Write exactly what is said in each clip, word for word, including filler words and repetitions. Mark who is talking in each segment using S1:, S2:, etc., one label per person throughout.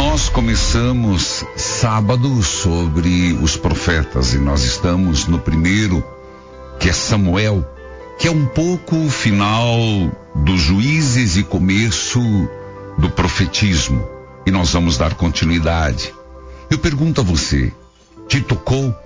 S1: Nós começamos sábado sobre os profetas e nós estamos no primeiro, que é Samuel, que é um pouco o final dos Juízes e começo do profetismo. E nós vamos dar continuidade. Eu pergunto a você, te tocou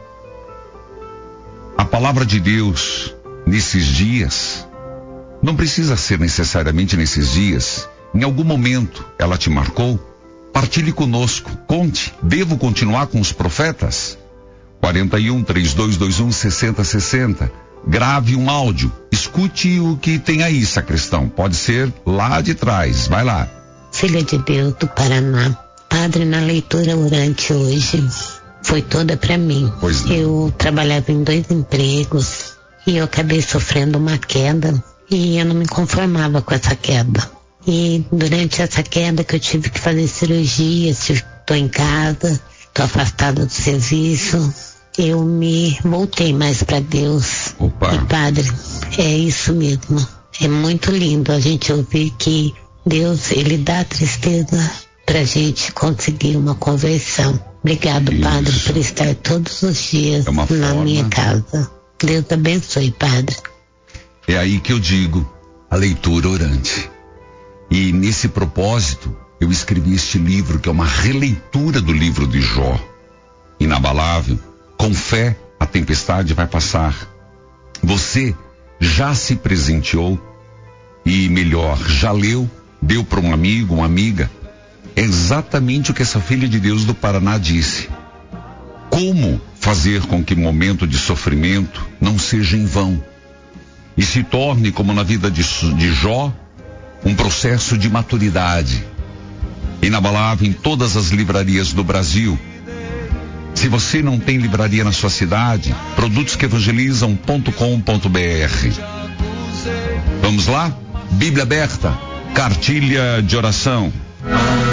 S1: a palavra de Deus nesses dias? Não precisa ser necessariamente nesses dias. Em algum momento ela te marcou? Partilhe conosco, conte, devo continuar com os profetas? quarenta e um, trinta e dois vinte e um, sessenta, sessenta. Grave um áudio, escute o que tem aí, sacristão. Pode ser lá de trás, vai lá.
S2: Filha de Deus do Paraná, padre, na leitura orante hoje foi toda para mim.
S1: Pois não.
S2: Eu trabalhava em dois empregos e eu acabei sofrendo uma queda e eu não me conformava com essa queda. E durante essa queda que eu tive que fazer cirurgia, estou em casa, estou afastada do serviço, eu me voltei mais para Deus.
S1: Opa.
S2: E padre, é isso mesmo. É muito lindo a gente ouvir que Deus, ele dá tristeza pra gente conseguir uma conversão. Obrigado,
S1: Isso.
S2: padre, por estar todos os dias
S1: É uma
S2: na
S1: forma...
S2: minha casa. Deus abençoe, padre.
S1: É aí que eu digo, a leitura orante. E nesse propósito, eu escrevi este livro, que é uma releitura do livro de Jó. Inabalável, com fé, a tempestade vai passar. Você já se presenteou? E melhor, já leu? Deu para um amigo, uma amiga? É exatamente o que essa filha de Deus do Paraná disse. Como fazer com que o momento de sofrimento não seja em vão e se torne, como na vida de, de Jó, um processo de maturidade. Inabalável em todas as livrarias do Brasil. Se você não tem livraria na sua cidade, produtos que evangelizam ponto com ponto br. Vamos lá? Bíblia aberta, cartilha de oração.